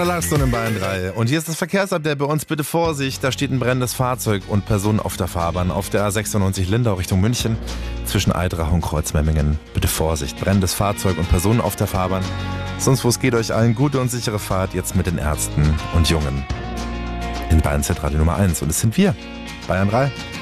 Lachstunde in Bayern 3. Und hier ist das Verkehrsupdate bei uns. Bitte Vorsicht, da steht ein brennendes Fahrzeug und Personen auf der Fahrbahn. Auf der A96 Lindau Richtung München zwischen Eidrach und Kreuzmemmingen. Bitte Vorsicht, brennendes Fahrzeug und Personen auf der Fahrbahn. Sonst wo es geht euch allen gute und sichere Fahrt jetzt mit den Ärzten und Jungen. In Bayern Z Radio Nummer 1. Und es sind wir, Bayern 3.